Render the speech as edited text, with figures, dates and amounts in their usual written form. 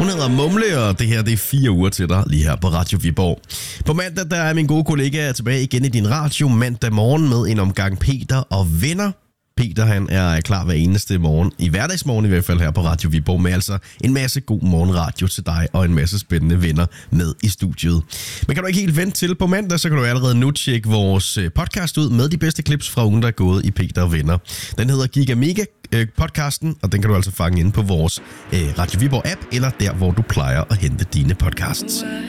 Hun hedder Mumle, og det her det er 4 uger til dig lige her på Radio Viborg. På mandag der er min gode kollega tilbage igen i din radio mandag morgen med en omgang Peter og venner. Peter han er klar hver eneste morgen, i hverdagsmorgen i hvert fald her på Radio Viborg, med altså en masse god morgenradio til dig og en masse spændende venner med i studiet. Men kan du ikke helt vente til på mandag, så kan du allerede nu tjekke vores podcast ud med de bedste clips fra ugen, der er gået i Peter og venner. Den hedder Giga Mega podcasten, og den kan du altså fange inde på vores Radio Viborg app, eller der, hvor du plejer at hente dine podcasts.